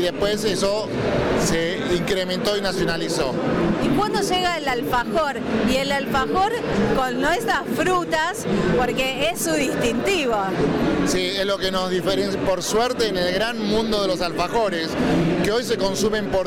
después eso se incrementó y nacionalizó. ¿Y cuándo llega el alfajor? Y el alfajor con nuestras frutas, porque es su distintivo. Sí, es lo que nos diferencia, por suerte, en el gran mundo de los alfajores, que hoy se consumen por